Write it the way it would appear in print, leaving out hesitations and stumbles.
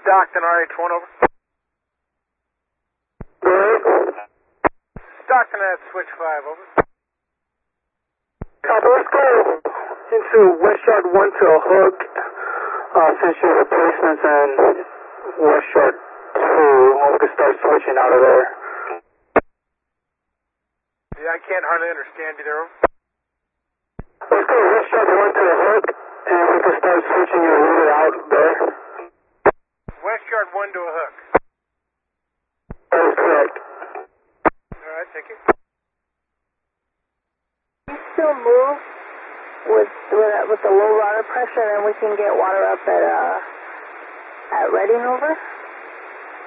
Stockton RH1 over. Stockton at switch 5 over. Copy, let's go into West Yard 1 to a hook. Since your replacements and West Yard 2, we can start switching out of there. Yeah, I can't hardly understand you there. Let's go West Yard 1 to a hook, and we can start switching your route out there. West Yard 1 to a hook. That is correct. Alright, thank you. Can you still move with the low water pressure, and we can get water up at Reading over?